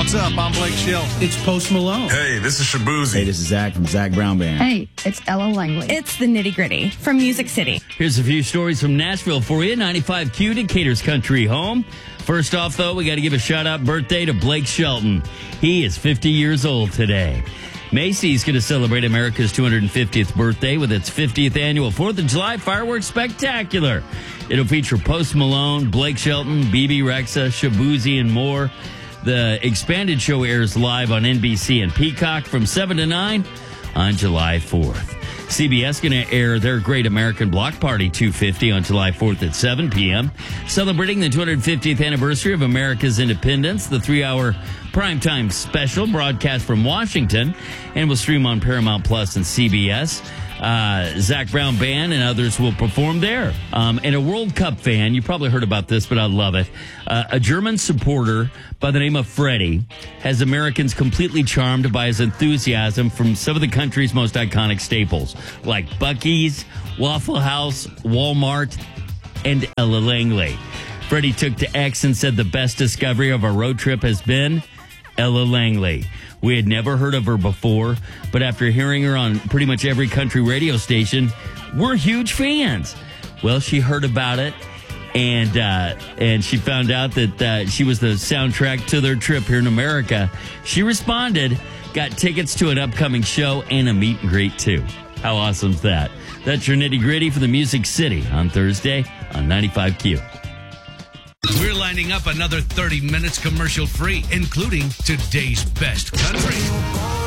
What's up? I'm Blake Shelton. It's Post Malone. Hey, this is Shabuzi. Hey, this is Zach from Zach Brown Band. Hey, it's Ella Langley. It's the Nitty Gritty from Music City. Here's a few stories from Nashville for you. 95Q, Decatur's country home. First off, though, we got to give a shout-out birthday to Blake Shelton. He is 50 years old today. Macy's going to celebrate America's 250th birthday with its 50th annual 4th of July fireworks spectacular. It'll feature Post Malone, Blake Shelton, BB Rexa, Shabuzi, and more. The expanded show airs live on NBC and Peacock from 7 to 9 on July 4th. CBS going to air their Great American Block Party 250 on July 4th at 7 p.m. Celebrating the 250th anniversary of America's independence, the 3-hour primetime special broadcast from Washington and will stream on Paramount Plus and CBS. Zach Brown Band and others will perform there. And a World Cup fan, you probably heard about this, but I love it. A German supporter by the name of Freddie has Americans completely charmed by his enthusiasm from some of the country's most iconic staples, like Buc-ee's, Waffle House, Walmart, and Ella Langley. Freddie took to X and said the best discovery of our road trip has been Ella Langley. We had never heard of her before, but after hearing her on pretty much every country radio station, we're huge fans. Well, she heard about it, and she found out that she was the soundtrack to their trip here in America. She responded, got tickets to an upcoming show and a meet and greet, too. How awesome is that? That's your Nitty Gritty for the Music City on Thursday on 95Q. We're lining up another 30 minutes commercial free, including today's best country.